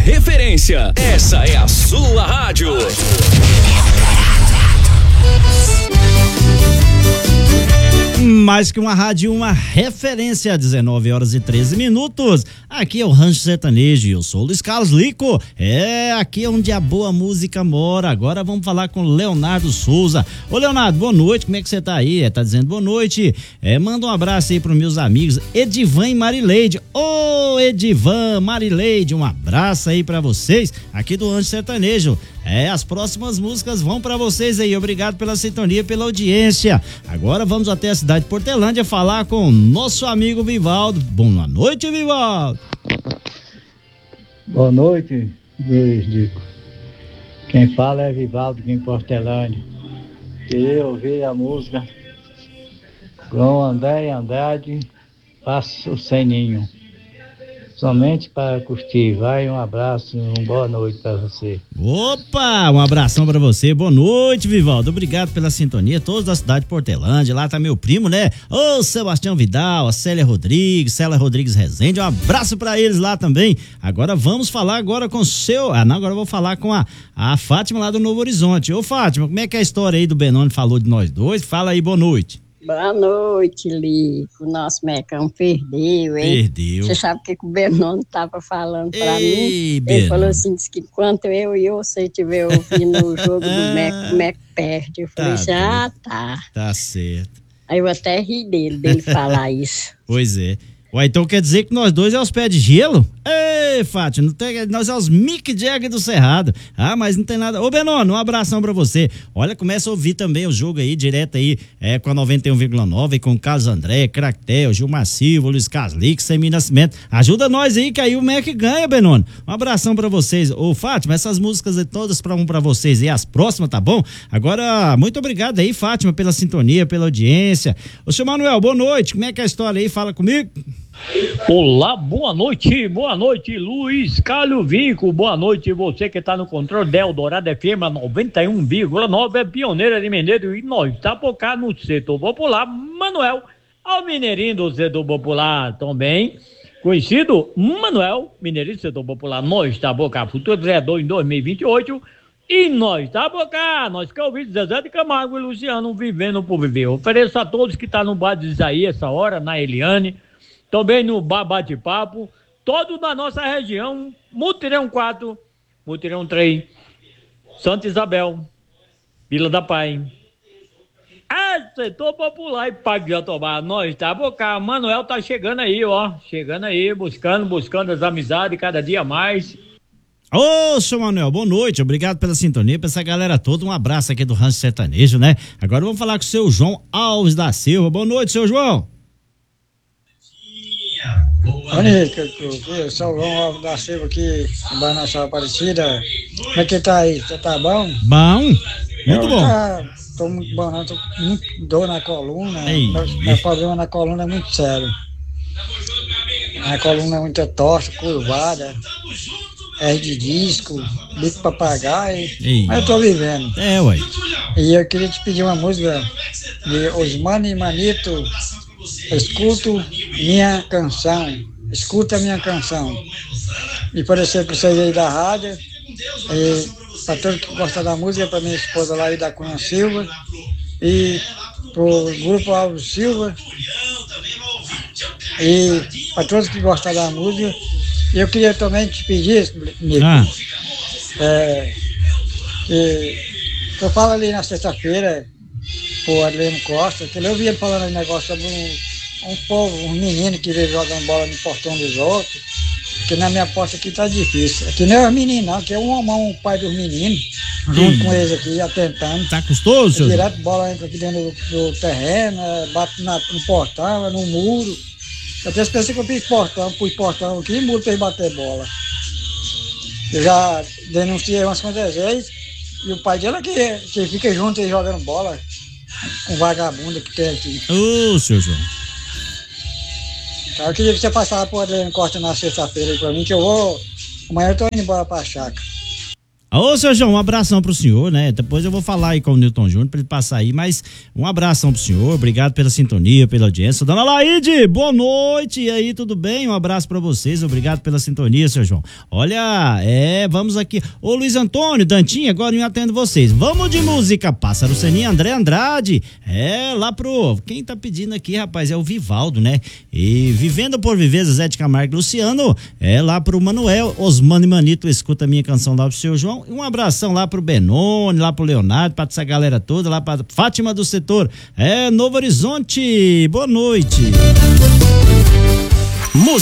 referência. Essa é a sua rádio. Mais que uma rádio, uma referência, 19 horas e 13 minutos. Aqui é o Rancho Sertanejo e eu sou o Luiz Carlos Lico. Aqui é onde a boa música mora. Agora vamos falar com o Leonardo Souza. Ô Leonardo, boa noite, como é que você tá aí? Tá dizendo boa noite. Manda um abraço aí pros meus amigos Edivan e Marileide. Ô Edivan, Marileide, um abraço aí pra vocês aqui do Rancho Sertanejo. As próximas músicas vão pra vocês aí. Obrigado pela sintonia, pela audiência. Agora vamos até a cidade de Portelândia falar com nosso amigo Vivaldo. Boa noite, Vivaldo. Boa noite, Luiz Dico. Quem fala é Vivaldo aqui em Portelândia. Queria ouvir a música João André Andrade, Faça o Seninho. Somente para curtir. Vai, um abraço, uma boa noite para você. Opa, um abração para você. Boa noite, Vivaldo. Obrigado pela sintonia. Todos da cidade de Portelândia. Lá tá meu primo, né? Ô, Sebastião Vidal, a Célia Rodrigues Rezende. Um abraço para eles lá também. Agora vamos falar agora com o seu... agora eu vou falar com a Fátima lá do Novo Horizonte. Ô, Fátima, como é que é a história aí do Benoni falou de nós dois? Fala aí, boa noite. Boa noite, Lico. O nosso mecão perdeu, hein? Perdeu. Você sabe o que o Benoni estava falando pra mim? Benoni. Ele falou assim, disse que enquanto eu e você estiver ouvindo o jogo do Meco, o Meco perde. Eu falei assim, tá. Tá certo. Aí eu até ri dele falar isso. Pois é. Ué, então quer dizer que nós dois é os pés de gelo? Ei, Fátima, nós é os Mick Jagger do Cerrado. Mas não tem nada. Ô, Benoni, um abração pra você. Olha, começa a ouvir também o jogo aí, direto aí, com a 91,9, com o Carlos André, Cractel, Gilmar Silva, Luiz Caslic, Semi Nascimento. Ajuda nós aí, que aí o Mac ganha, Benoni. Um abração pra vocês. Ô, Fátima, essas músicas aí todas pra vocês e as próximas, tá bom? Agora, muito obrigado aí, Fátima, pela sintonia, pela audiência. Ô, seu Manuel, boa noite. Como é que é a história aí? Fala comigo. Olá, boa noite, Luiz Carlos Vico, boa noite você que está no controle da Eldorado FM 91,9, é pioneira de Mineiro e nós tá focado no setor popular, Manuel, ao mineirinho do setor popular também, conhecido Manuel, mineirinho do setor popular, nós tá focado, futuro vereador em 2028 e nós tá focado, nós que ouvimos Zezé de Camargo e Luciano vivendo por viver, ofereço a todos que tá no bar de Isaí essa hora, na Eliane, também no Bar Bate-Papo, todo da nossa região, Mutirão 4, Mutirão 3, Santa Isabel, Vila da Paz. Setor popular e Parque de Jatobá, nós tá boca, Manuel tá chegando aí, buscando as amizades cada dia mais. Ô, seu Manuel, boa noite, obrigado pela sintonia, pra essa galera toda, um abraço aqui do Rancho Sertanejo, né? Agora vamos falar com o seu João Alves da Silva, boa noite, seu João. Olha, eu sou o João Alves da Silva aqui, em Barra Nossa Aparecida. Como é que tá aí? Você tá bom? Bom, muito bom. Tô muito bom, não, tô com muito dor na coluna. Ei. Meu problema na coluna é muito sério. A coluna é muito torta, curvada, de disco, bico papagaio. Mas eu tô vivendo. Ué. E eu queria te pedir uma música de Osmani e Manito. Escuta minha canção. E parecer para vocês aí da rádio, para todos que gostam da música, para minha esposa lá aí da Cunha Silva, e pro Grupo Alves Silva, e para todos que gostam da música. E eu queria também te pedir, Nico, que eu falo ali na sexta-feira, pro Adriano Costa, que eu vi ele falando um negócio sobre um povo, um menino que veio jogando bola no portão dos outros, que na minha posse aqui tá difícil. Aqui não é os meninos não, aqui é um homão, o pai dos meninos, junto com eles aqui, atentando. Tá custoso, senhor? Direto bola entra aqui dentro do terreno, bate no portão, no muro. Até as pessoas que eu pus portão aqui e muro pra ele bater bola. Eu já denunciei umas quantas vezes, e o pai dele é que fica junto aí jogando bola. Com vagabundo que tem aqui. Ô, seu João. Eu queria que você passasse por Adriano Costa na sexta-feira aí pra mim, que eu vou. Amanhã eu tô indo embora pra chácara. Ô, seu João, um abração pro senhor, né? Depois eu vou falar aí com o Newton Júnior pra ele passar aí, mas um abração pro senhor, obrigado pela sintonia, pela audiência. Dona Laide, boa noite, e aí, tudo bem? Um abraço pra vocês, obrigado pela sintonia, seu João. Olha, vamos aqui. Ô, Luiz Antônio, Dantinho, agora eu atendo vocês. Vamos de música, Pássaro Ceninha, André Andrade. Lá pro... Quem tá pedindo aqui, rapaz, é o Vivaldo, né? E Vivendo por Viver, Zé de Camargo e Luciano, lá pro Manuel, Osmano e Manito, escuta a minha canção lá pro seu João. E um abração lá pro Benoni, lá pro Leonardo, pra essa galera toda, lá pra Fátima do Setor, Novo Horizonte. Boa noite.